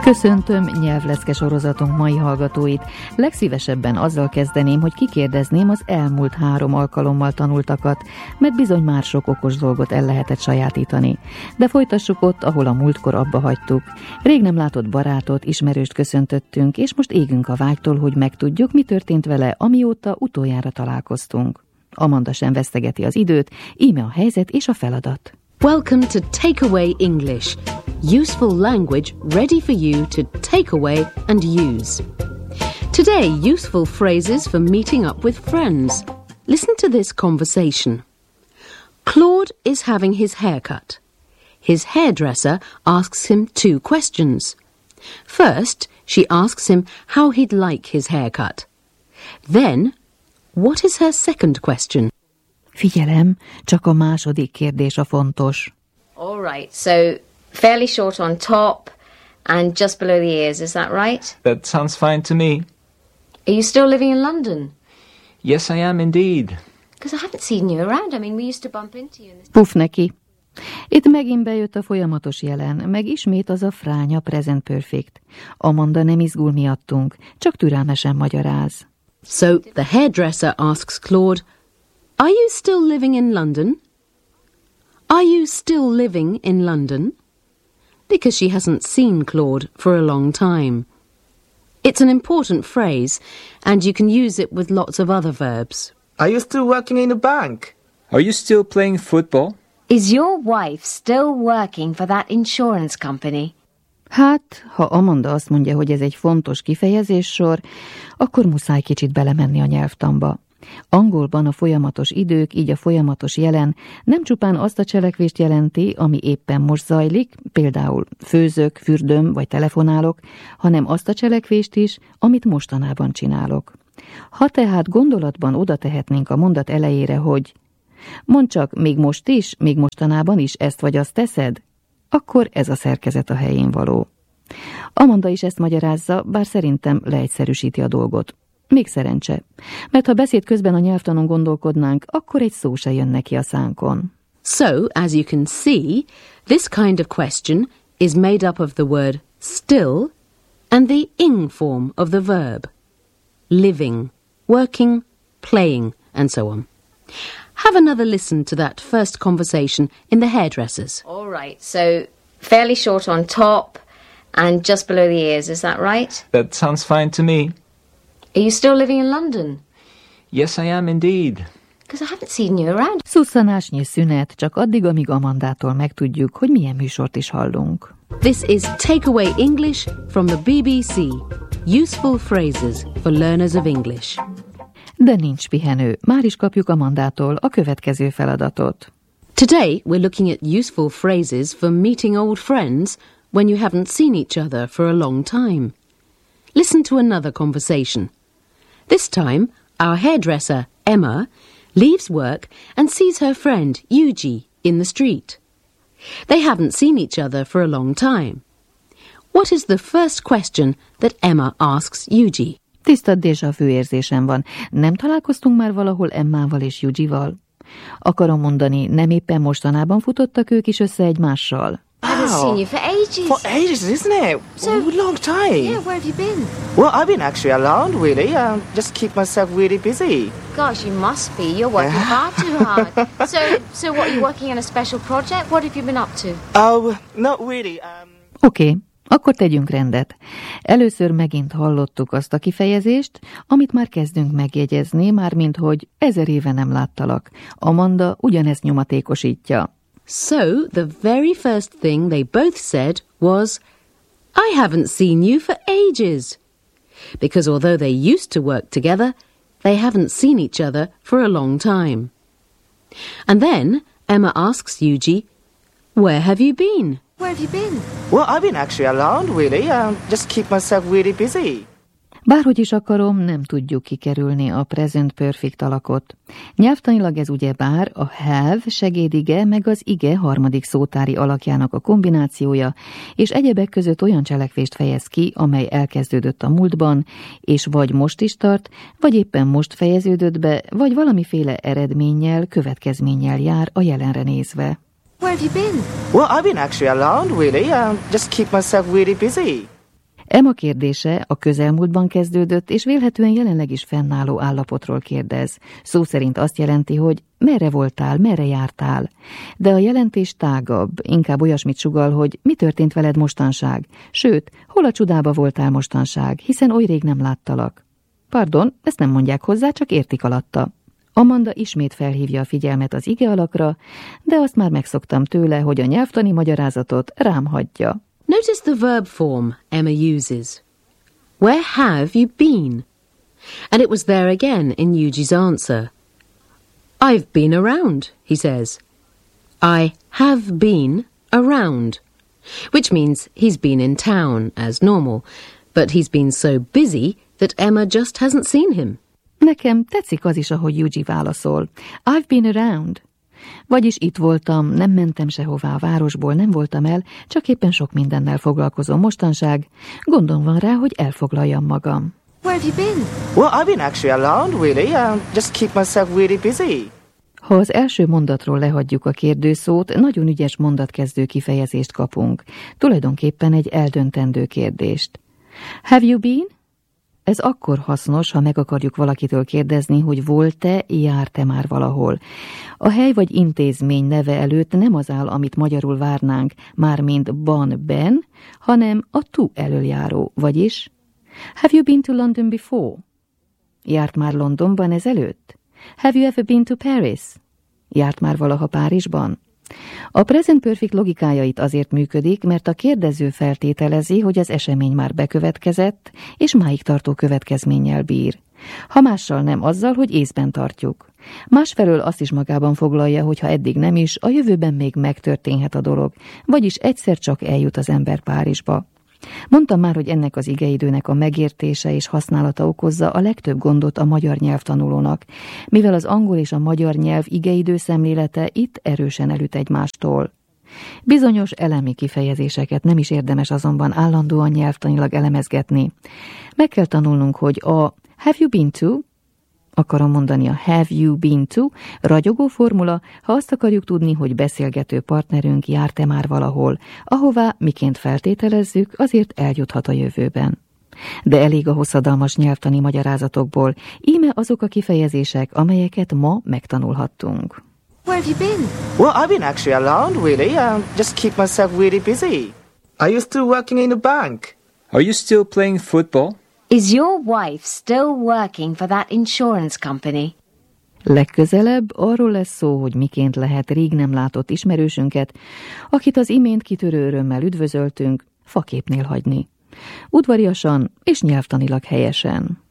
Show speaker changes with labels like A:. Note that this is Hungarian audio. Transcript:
A: Köszöntöm nyelvlecke sorozatunk mai hallgatóit. Legszívesebben azzal kezdeném, hogy kikérdezném az elmúlt 3 alkalommal tanultakat, mert bizony már sok okos dolgot el lehetett sajátítani. De folytassuk ott, ahol a múltkor abba hagytuk. Rég nem látott barátot, ismerőst köszöntöttünk, és most égünk a vágytól, hogy megtudjuk, mi történt vele, amióta utoljára találkoztunk. Amanda sem vesztegeti az időt, íme a helyzet és a feladat.
B: Welcome to Takeaway English. Useful language ready for you to take away and use. Today, useful phrases for meeting up with friends. Listen to this conversation. Claude is having his hair cut. His hairdresser asks him 2 questions. First, she asks him how he'd like his haircut. Then, what is her second question?
A: Figyelem, csak a második kérdés a fontos.
C: All right, so fairly short on top and just below the ears, is that right?
D: That sounds fine to me.
C: Are you still living in London?
D: Yes, I am indeed.
C: Because I haven't seen you around. I mean, we used to bump into you in this...
A: Puff neki. Itt megint bejött a folyamatos jelen, meg ismét az a fránya present perfect. Amanda nem izgul miattunk, csak türelmesen magyaráz.
B: So, the hairdresser asks Claude, "Are you still living in London? Are you still living in London?" Because she hasn't seen Claude for a long time. It's an important phrase, and you can use it with lots of other verbs.
E: Are you still working in a bank?
D: Are you still playing football?
C: Is your wife still working for that insurance company?
A: Hát, ha Amanda azt mondja, hogy ez egy fontos kifejezéssor, akkor muszáj kicsit belemenni a nyelvtamba. Angolban a folyamatos idők, így a folyamatos jelen nem csupán azt a cselekvést jelenti, ami éppen most zajlik, például főzök, fürdöm vagy telefonálok, hanem azt a cselekvést is, amit mostanában csinálok. Ha tehát gondolatban oda tehetnénk a mondat elejére, hogy mondd csak még most is, még mostanában is ezt vagy azt teszed, akkor ez a szerkezet a helyén való. Amanda is ezt magyarázza, bár szerintem leegyszerűsíti a dolgot. Még szerencse, mert ha beszéd közben a nyelvtanon gondolkodnánk, akkor egy szó se jön neki a szánkon.
B: So, as you can see, this kind of question is made up of the word still and the ing form of the verb. Living, working, playing, and so on. Have another listen to that first conversation in the hairdressers.
C: All right, so fairly short on top and just below the ears, is that right?
D: That sounds fine to me.
C: Are you still living in London?
D: Yes, I am indeed.
C: Because I haven't seen you around.
A: Szusszanásnyi szünet, csak addig, amíg Amandától megtudjuk, hogy milyen műsort is hallunk.
B: This is Takeaway English from the BBC. Useful phrases for learners of English.
A: De nincs pihenő, már is kapjuk Amandától a következő feladatot.
B: Today we're looking at useful phrases for meeting old friends when you haven't seen each other for a long time. Listen to another conversation. This time, our hairdresser, Emma, leaves work and sees her friend, Yuji, in the street. They haven't seen each other for a long time. What is the first question that Emma asks Yuji?
A: Tiszta déjà vu érzésem van. Nem találkoztunk már valahol Emmával és Yujival? Akarom mondani, nem éppen mostanában futottak ők is össze egymással?
C: I haven't seen you for ages.
E: For ages, isn't it?
C: So-
E: Long time.
C: Yeah, where have you been?
E: Well, I've been actually around, really. Just keep myself really busy.
C: Gosh, you must be. You're working far too hard. So what, are you working on a special project? What have you been up to?
E: Oh, not really.
A: Oké, akkor tegyünk rendet. Először megint hallottuk azt a kifejezést, amit már kezdünk megjegyezni, mármint hogy 1000 éve nem láttalak. Amanda ugyanezt nyomatékosítja.
B: So, the very first thing they both said was, "I haven't seen you for ages." Because although they used to work together, they haven't seen each other for a long time. And then Emma asks Yuji, "Where have you been?"
C: Where have you been?
E: Well, I've been actually around, really. Just keep myself really busy.
A: Bárhogy is akarom, nem tudjuk kikerülni a present perfect alakot. Nyelvtanilag ez ugyebár a have segédige meg az ige harmadik szótári alakjának a kombinációja, és egyebek között olyan cselekvést fejez ki, amely elkezdődött a múltban, és vagy most is tart, vagy éppen most fejeződött be, vagy valamiféle eredménnyel, következménnyel jár a jelenre nézve.
C: Where have you been?
E: Well, I've been actually around, really. Just keep myself really busy.
A: Emma kérdése a közelmúltban kezdődött, és vélhetően jelenleg is fennálló állapotról kérdez. Szó szerint azt jelenti, hogy merre voltál, merre jártál. De a jelentés tágabb, inkább olyasmit sugall, hogy mi történt veled mostanság. Sőt, hol a csodába voltál mostanság, hiszen oly rég nem láttalak. Pardon, ezt nem mondják hozzá, csak értik alatta. Amanda ismét felhívja a figyelmet az ige alakra, de azt már megszoktam tőle, hogy a nyelvtani magyarázatot rám hagyja.
B: Notice the verb form Emma uses. Where have you been? And it was there again in Yuji's answer. I've been around, he says. I have been around, which means he's been in town as normal, but he's been so busy that Emma just hasn't seen him.
A: Nekem tetszik az is, ahogy Yuji válaszol. I've been around. Vagyis itt voltam, nem mentem sehová a városból, nem voltam el, csak éppen sok mindennel foglalkozom mostanság. Gondom van rá, hogy elfoglaljam magam.
C: Where have you been?
E: Well, I've been actually around, really. Just keep myself really busy.
A: Ha az első mondatról lehagyjuk a kérdőszót, nagyon ügyes mondatkezdő kifejezést kapunk. Tulajdonképpen egy eldöntendő kérdést. Have you been? Ez akkor hasznos, ha meg akarjuk valakitől kérdezni, hogy volt-e, járt-e már valahol. A hely vagy intézmény neve előtt nem az áll, amit magyarul várnánk, mármint ben, hanem a to elöljáró, vagyis Have you been to London before? Járt már Londonban ezelőtt? Have you ever been to Paris? Járt már valaha Párizsban? A present perfect logikája itt azért működik, mert a kérdező feltételezi, hogy az esemény már bekövetkezett, és máig tartó következménnyel bír. Ha mással nem, azzal, hogy észben tartjuk. Másfelől azt is magában foglalja, hogy ha eddig nem is, a jövőben még megtörténhet a dolog, vagyis egyszer csak eljut az ember Párizsba. Mondtam már, hogy ennek az igeidőnek a megértése és használata okozza a legtöbb gondot a magyar nyelvtanulónak, mivel az angol és a magyar nyelv igeidő szemlélete itt erősen elüt egymástól. Bizonyos elemi kifejezéseket nem is érdemes azonban állandóan nyelvtanilag elemezgetni. Meg kell tanulnunk, hogy a have you been to, akarom mondani a have you been to, ragyogó formula, ha azt akarjuk tudni, hogy beszélgető partnerünk járt-e már valahol, ahová miként feltételezzük, azért eljuthat a jövőben. De elég a hosszadalmas nyelvtani magyarázatokból, íme azok a kifejezések, amelyeket ma megtanulhattunk.
C: Where have you been?
E: Well, I've been actually around, really. Just keep myself really busy. Are you still working in the bank?
D: Are you still playing football?
C: Is your wife still working for that insurance company?
A: Legközelebb arról lesz szó, hogy miként lehet rég nem látott ismerősünket, akit az imént kitörő örömmel üdvözöltünk, faképnél hagyni. Udvariasan és nyelvtanilag helyesen.